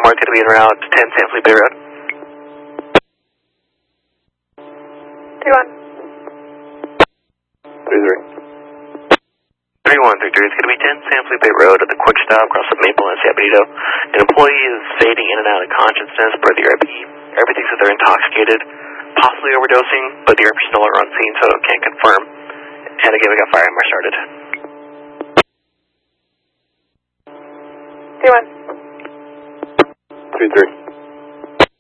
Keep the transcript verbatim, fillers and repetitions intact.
marked to be en route to ten San Felipe Road. three one. three three. three one three three, it's going to be ten San Felipe Road at the quick stop across the Maple and San Benito. An employee is fading in and out of consciousness per the R P. Everybody thinks that they're intoxicated, possibly overdosing, but the R P still are on scene, so can't confirm. And again, we got fire hammer started. three one. three three.